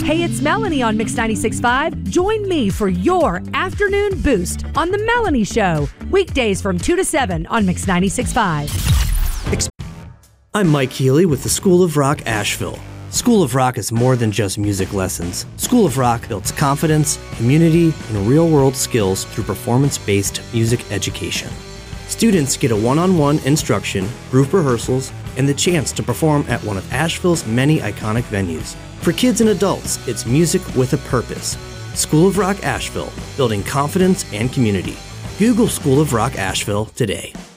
Hey, it's Melanie on Mix 96.5. Join me for your afternoon boost on The Melanie Show. Weekdays from 2 to 7 on Mix 96.5. I'm Mike Healy with the School of Rock Asheville. School of Rock is more than just music lessons. School of Rock builds confidence, community, and real-world skills through performance-based music education. Students get a one-on-one instruction, group rehearsals, and the chance to perform at one of Asheville's many iconic venues. For kids and adults, it's music with a purpose. School of Rock Asheville, building confidence and community. Google School of Rock Asheville today.